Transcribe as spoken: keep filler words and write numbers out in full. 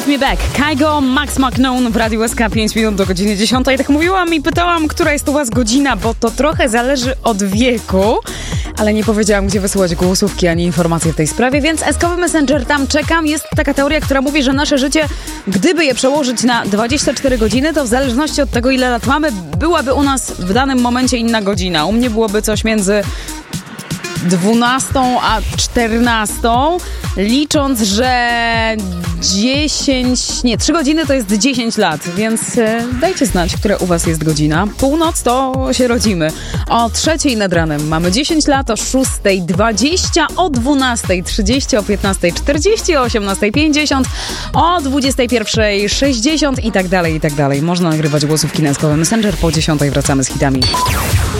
Take Me Back. Kygo, Max McKnown w Radiu S K, pięć minut do godziny dziesiątej. Tak mówiłam i pytałam, która jest u was godzina, bo to trochę zależy od wieku, ale nie powiedziałam, gdzie wysyłać głosówki ani informacje w tej sprawie, więc S K-owy Messenger, tam czekam. Jest taka teoria, która mówi, że nasze życie, gdyby je przełożyć na dwadzieścia cztery godziny, to w zależności od tego, ile lat mamy, byłaby u nas w danym momencie inna godzina. U mnie byłoby coś między dwunastą a czternastą, licząc, że dziesięć, nie, trzy godziny to jest dziesięć lat, więc e, dajcie znać, która u was jest godzina. Północ to się rodzimy. O trzeciej nad ranem mamy dziesięć lat, o szóstej dwadzieścia, o dwunastej trzydzieści, o piętnastej czterdzieści, o osiemnastej pięćdziesiąt, o dwudziestej pierwszej sześćdziesiąt i tak dalej, i tak dalej. Można nagrywać głosówki na S K-owy Messenger. Po dziesiątej wracamy z hitami.